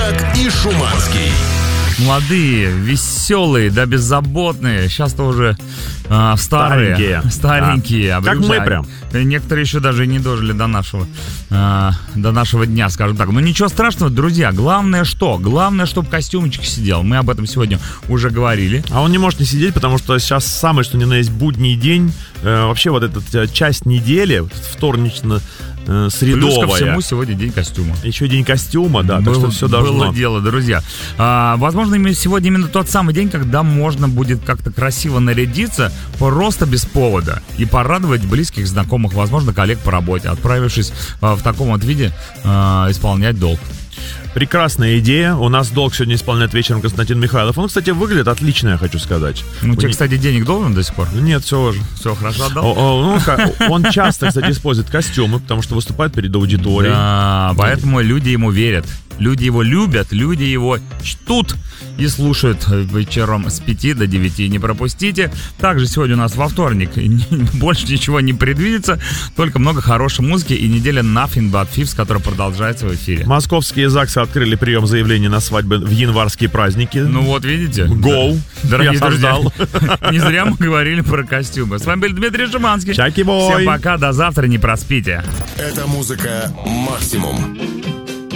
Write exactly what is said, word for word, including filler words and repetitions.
Маяк и Шуманский. Молодые, веселые, да беззаботные. Сейчас-то уже а, старые. Старенькие. Старенькие. Да. Как мы прям. Некоторые еще даже не дожили до нашего, а, до нашего дня, скажем так. Но ничего страшного, друзья. Главное что? Главное, чтобы костюмчик сидел. Мы об этом сегодня уже говорили. А он не может не сидеть, потому что сейчас самый, что ни на есть, будний день. Э, вообще вот эта часть недели, вторнично средовая. Плюс ко всему сегодня день костюма. Еще день костюма, да, было, так что все должно. Было дело, друзья. А, возможно, сегодня именно тот самый день, когда можно будет как-то красиво нарядиться просто без повода и порадовать близких, знакомых, возможно, коллег по работе, отправившись а, в таком вот виде а, исполнять долг. Прекрасная идея. У нас долг сегодня исполняет вечером Константин Михайлов. Он, кстати, выглядит отлично, я хочу сказать. Ну, тебе, кстати, денег должен до сих пор? Нет, все уже. Все хорошо отдал? О, о, ну, он часто, кстати, использует костюмы, потому что выступает перед аудиторией. Да, поэтому люди ему верят. Люди его любят, люди его чтут и слушают вечером с пяти до девяти. Не пропустите. Также сегодня у нас во вторник больше ничего не предвидится, только много хорошей музыки и неделя Nothing But Thieves, которая продолжается в эфире. Московские ЗАГСы открыли прием заявлений на свадьбы в январские праздники. Ну вот, видите? Go! Да. Дорогие друзья, не зря мы говорили про костюмы. С вами был Дмитрий Шуманский. Чаки-бой! Всем пока, до завтра, не проспите. Это музыка «Максимум».